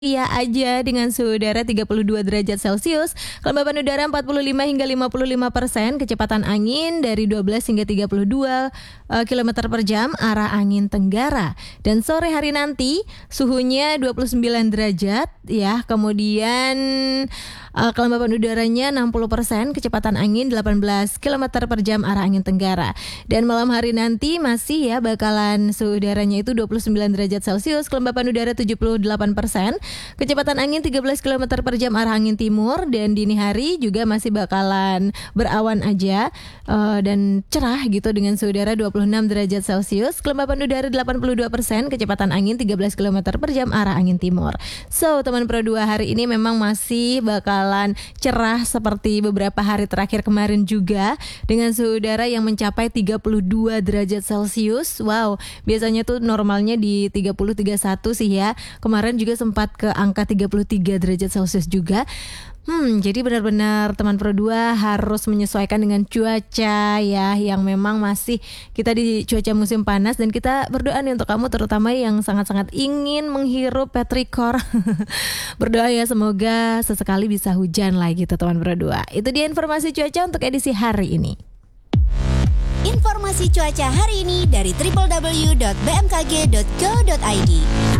Iya aja dengan suhu udara 32 derajat Celcius, kelembapan udara 45 hingga 55%, kecepatan angin dari 12 hingga 32 km per jam arah angin tenggara. Dan sore hari nanti suhunya 29 derajat ya, kemudian kelembapan udaranya 60%, kecepatan angin 18 km per jam arah angin tenggara. Dan malam hari nanti masih ya bakalan suhu udaranya itu 29 derajat Celcius, kelembapan udara 78%, kecepatan angin 13 km per jam arah angin timur. Dan dini hari juga masih bakalan berawan aja dan cerah gitu dengan suhu udara 26 derajat Celcius, kelembapan udara 82%, kecepatan angin 13 km per jam arah angin timur. So teman Pro 2, hari ini memang masih bakalan cerah seperti beberapa hari terakhir kemarin juga, dengan suhu udara yang mencapai 32 derajat Celcius. Wow, biasanya tuh normalnya di 30-31 sih ya. Kemarin juga sempat ke angka 33 derajat Celcius juga. Jadi benar-benar teman Pro 2 harus menyesuaikan dengan cuaca ya, yang memang masih kita di cuaca musim panas. Dan kita berdoa nih untuk kamu, terutama yang sangat-sangat ingin menghirup petrikor. Berdoa ya semoga sesekali bisa hujan lagi gitu teman Pro 2. Itu dia informasi cuaca untuk edisi hari ini. Informasi cuaca hari ini dari www.bmkg.go.id.